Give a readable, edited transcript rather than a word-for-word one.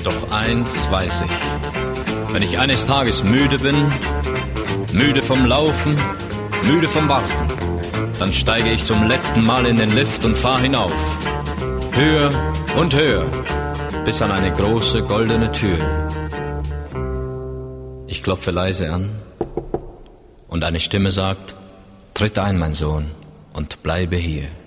Doch eins weiß ich: Wenn ich eines Tages müde bin, müde vom Laufen, müde vom Warten, dann steige ich zum letzten Mal in den Lift und fahr hinauf. Höher und höher, bis an eine große goldene Tür. Ich klopfe leise an und eine Stimme sagt: Tritt ein, mein Sohn, und bleibe hier.